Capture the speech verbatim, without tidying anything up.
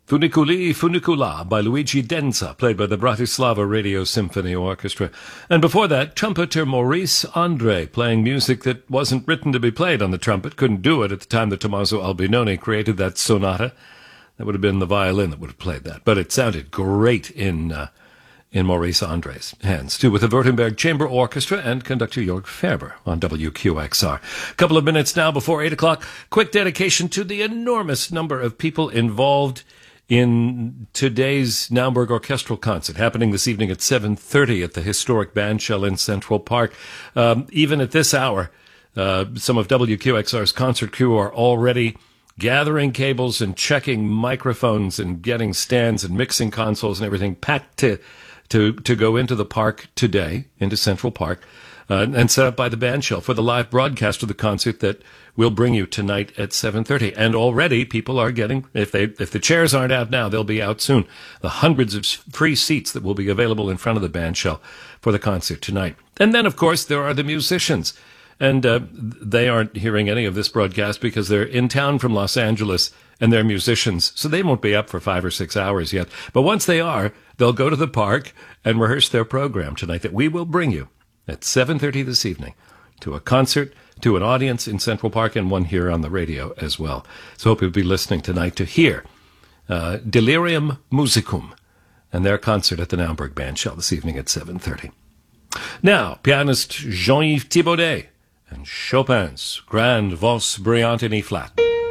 Funiculi Funicula by Luigi Denza, played by the Bratislava Radio Symphony Orchestra. And before that, trumpeter Maurice Andre, playing music that wasn't written to be played on the trumpet, couldn't do it at the time that Tommaso Albinoni created that sonata. That would have been the violin that would have played that. But it sounded great in uh, in Maurice Andre's hands, too, with the Württemberg Chamber Orchestra and conductor Jörg Ferber on W Q X R. A couple of minutes now before eight o'clock. Quick dedication to the enormous number of people involved in today's Naumburg Orchestral Concert, happening this evening at seven thirty at the historic Bandshell in Central Park. Um, even at this hour, uh, some of W Q X R's concert crew are already gathering cables and checking microphones and getting stands and mixing consoles and everything packed to to, to go into the park today, into Central Park, uh, and set up by the Bandshell for the live broadcast of the concert that we'll bring you tonight at seven thirty. And already people are getting, if they if the chairs aren't out now, they'll be out soon. The hundreds of free seats that will be available in front of the Bandshell for the concert tonight. And then, of course, there are the musicians. And uh, they aren't hearing any of this broadcast because they're in town from Los Angeles and they're musicians, so they won't be up for five or six hours yet. But once they are, they'll go to the park and rehearse their program tonight that we will bring you at seven thirty this evening to a concert, to an audience in Central Park, and one here on the radio as well. So hope you'll be listening tonight to hear uh, Delirium Musicum and their concert at the Naumburg Bandshell this evening at seven thirty. Now, pianist Jean-Yves Thibaudet and Chopin's Grand Valse Brillante in E-flat.